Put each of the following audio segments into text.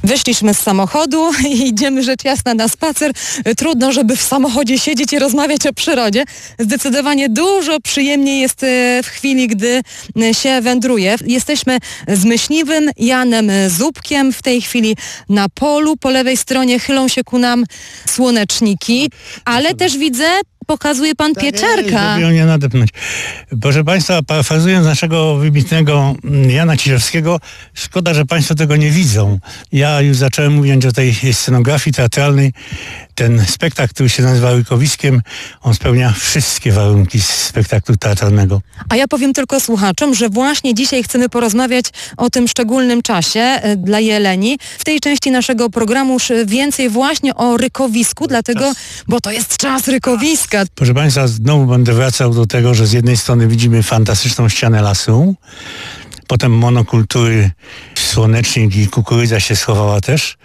Wyszliśmy z samochodu i idziemy rzecz jasna na spacer. Trudno, żeby w samochodzie siedzieć i rozmawiać o przyrodzie. Zdecydowanie dużo przyjemniej jest w chwili, gdy się wędruje. Jesteśmy z myśliwym Janem Zubkiem. W tej chwili na polu. Po lewej stronie chylą się ku nam słoneczniki, ale też widzę, pokazuje pan pieczarka. Żeby ją nie nadepnąć. Proszę państwa, parafrazując naszego wybitnego Jana Ciszewskiego, szkoda, że państwo tego nie widzą. Ja już zacząłem mówić o tej scenografii teatralnej. Ten spektakl, który się nazywa Rykowiskiem, on spełnia wszystkie warunki spektaklu teatralnego. A ja powiem tylko słuchaczom, że właśnie dzisiaj chcemy porozmawiać o tym szczególnym czasie dla jeleni. W tej części naszego programu już więcej właśnie o rykowisku, dlatego, bo to jest czas rykowiska. Proszę państwa, znowu będę wracał do tego, że z jednej strony widzimy fantastyczną ścianę lasu, potem monokultury, słonecznik i kukurydza się schowała też.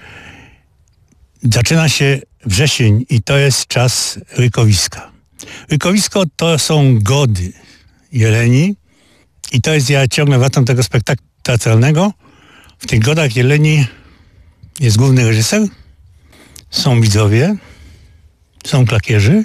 Zaczyna się wrzesień i to jest czas rykowiska. Rykowisko to są gody jeleni i to jest, ja ciągle wracam tego spektaklu teatralnego. W tych godach jeleni jest główny reżyser, są widzowie, są klakierzy,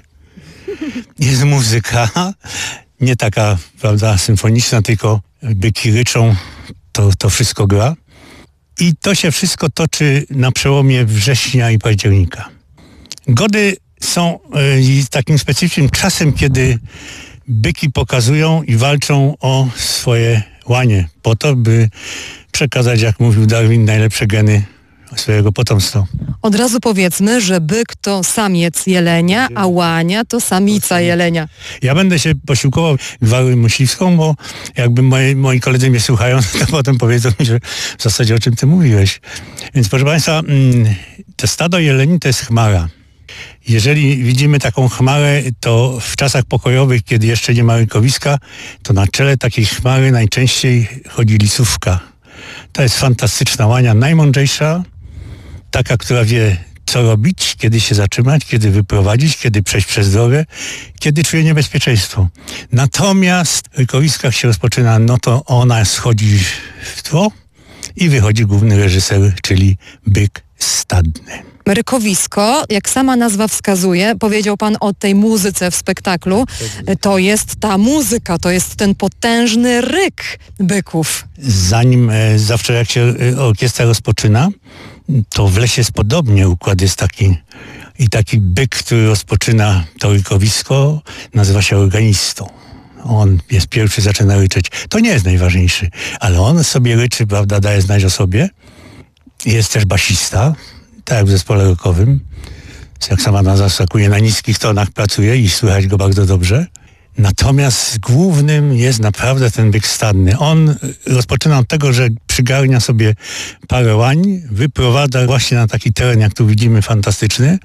jest muzyka, nie taka, prawda, symfoniczna, tylko byki ryczą, to wszystko gra. I to się wszystko toczy na przełomie września i października. Gody są takim specyficznym czasem, kiedy byki pokazują i walczą o swoje łanie, po to, by przekazać, jak mówił Darwin, najlepsze geny swojego potomstwa. Od razu powiedzmy, że byk to samiec jelenia, a łania to samica jelenia. Ja będę się posiłkował gwarą myśliwską, bo jakby moi koledzy mnie słuchają, to potem powiedzą mi, że w zasadzie o czym ty mówiłeś. Więc proszę państwa, to stado jeleni to jest chmara. Jeżeli widzimy taką chmarę, to w czasach pokojowych, kiedy jeszcze nie ma rykowiska, to na czele takiej chmary najczęściej chodzi lisówka. To jest fantastyczna łania, najmądrzejsza, taka, która wie, co robić, kiedy się zatrzymać, kiedy wyprowadzić, kiedy przejść przez drogę, kiedy czuje niebezpieczeństwo. Natomiast w rykowiskach się rozpoczyna, no to ona schodzi w tło i wychodzi główny reżyser, czyli byk stadny. Rykowisko, jak sama nazwa wskazuje, powiedział pan o tej muzyce w spektaklu, to jest ta muzyka, to jest ten potężny ryk byków. Zanim zawsze jak się orkiestra rozpoczyna, to w lesie jest podobnie, układ jest taki. I taki byk, który rozpoczyna to rykowisko, nazywa się organistą. On jest pierwszy, zaczyna ryczeć. To nie jest najważniejszy, ale on sobie ryczy, prawda, daje znać o sobie. Jest też basista, tak jak w zespole rockowym. Jak sama nazwa wskazuje, na niskich tonach pracuje i słychać go bardzo dobrze. Natomiast głównym jest naprawdę ten byk stadny. On rozpoczyna od tego, że przygarnia sobie parę łań, wyprowadza właśnie na taki teren, jak tu widzimy, fantastyczny.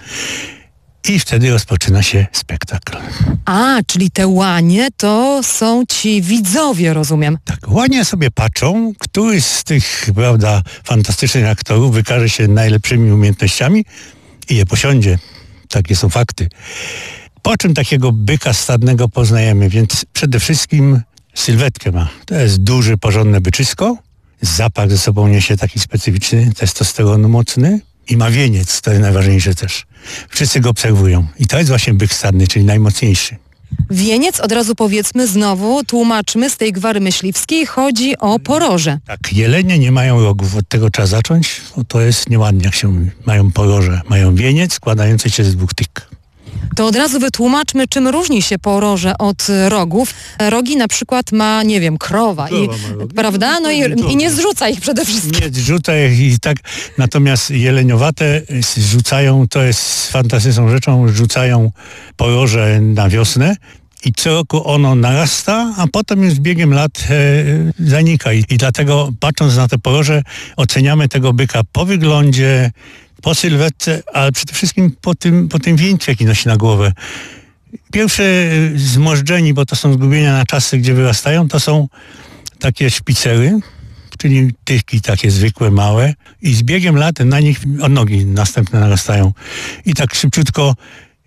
I wtedy rozpoczyna się spektakl. A, czyli te łanie to są ci widzowie, rozumiem. Tak, łanie sobie patrzą, który z tych, prawda, fantastycznych aktorów wykaże się najlepszymi umiejętnościami i je posiądzie. Takie są fakty. Po czym takiego byka stadnego poznajemy? Więc przede wszystkim sylwetkę ma. To jest duże, porządne byczysko. Zapach ze sobą niesie taki specyficzny, testosteron mocny. I ma wieniec, to jest najważniejsze też. Wszyscy go obserwują. I to jest właśnie byk stadny, czyli najmocniejszy. Wieniec, od razu powiedzmy znowu, tłumaczmy z tej gwary myśliwskiej, chodzi o poroże. Tak, jelenie nie mają rogów, od tego trzeba zacząć, bo to jest nieładnie, jak się mówi. Mają poroże, mają wieniec składający się z dwóch tyk. To od razu wytłumaczmy, czym różni się poroże od rogów. Rogi na przykład ma, nie wiem, krowa, prawda? No i nie zrzuca ich przede wszystkim. Nie zrzuca ich i tak, natomiast jeleniowate zrzucają, to jest fantastyczną rzeczą, rzucają poroże na wiosnę i co roku ono narasta, a potem już z biegiem lat zanika. I dlatego patrząc na te poroże oceniamy tego byka po wyglądzie, po sylwetce, ale przede wszystkim po tym wieńcu, jaki nosi na głowę. Pierwsze zmożdżeni, bo to są zgubienia na czasy, gdzie wyrastają, to są takie szpicery, czyli tyki takie zwykłe, małe i z biegiem lat na nich odnogi następne narastają. I tak szybciutko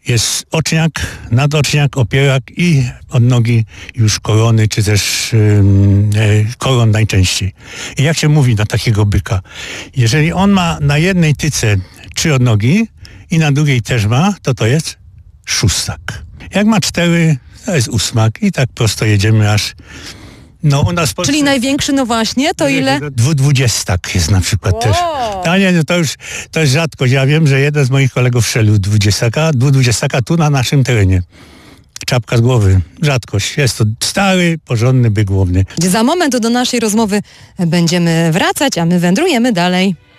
jest oczniak, nadoczniak, opierak i od nogi już korony, czy też koron najczęściej. I jak się mówi na takiego byka? Jeżeli on ma na jednej tyce 3 odnogi i na drugiej też ma, to jest 6. Jak ma 4, to jest 8 i tak prosto jedziemy aż... No, u nas w Polsce... Czyli największy, no właśnie, to ile? 20 jest na przykład też. A nie, to jest rzadkość. Ja wiem, że jeden z moich kolegów strzelił 20 tu na naszym terenie. Czapka z głowy. Rzadkość. Jest to stary, porządny byk łowny. Za moment do naszej rozmowy będziemy wracać, a my wędrujemy dalej.